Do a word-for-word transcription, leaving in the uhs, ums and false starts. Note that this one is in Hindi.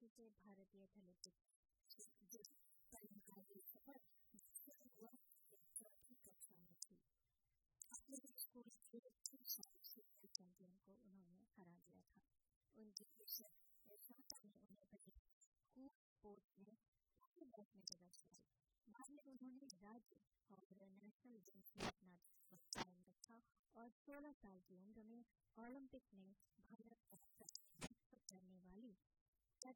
के भारतीय एथलेटिक्स चौथी कक्षा में थी। अपने स्कूल के चैंपियन को उन्होंने हरा दिया था। उनकी क्षमता ने उन्हें बड़ी स्कूल स्पोर्ट्स में पहले बैच में जगह दिलाई। बाद में उन्होंने राज्य और नेशनल गेम्स में अपना स्थान रखा और सोलह साल की उम्र में ओलंपिक में भारत